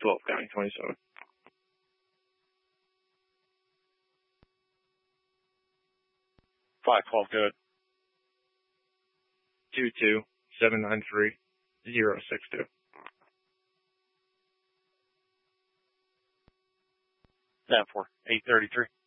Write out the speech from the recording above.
12 county 27. 512 good. 22793-062. That for 833.